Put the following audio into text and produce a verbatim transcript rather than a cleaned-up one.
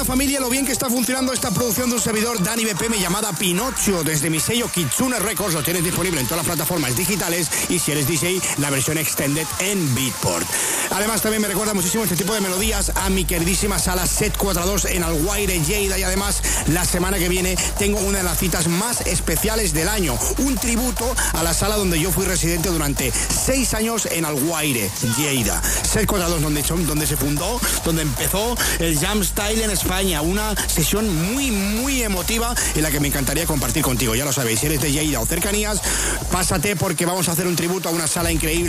familia, lo bien que está funcionando esta producción de un servidor Dani B P M llamada Pinocho desde mi sello Kitsune Records. Lo tienes disponible en todas las plataformas digitales y si eres D J, la versión extended en Beatport. Además, también me recuerda muchísimo este tipo de melodías a mi queridísima sala Set cuarenta y dos en Alguaire, Lleida. Y además, la semana que viene tengo una de las citas más especiales del año, un tributo a la sala donde yo fui residente durante seis años en Alguaire, Lleida. Set cuarenta y dos, donde, donde se fundó, donde empezó el Jam Style en España. Una sesión muy, muy emotiva en la que me encantaría compartir contigo. Ya lo sabéis, si eres de Lleida o cercanías, pásate porque vamos a hacer un tributo a una sala increíble.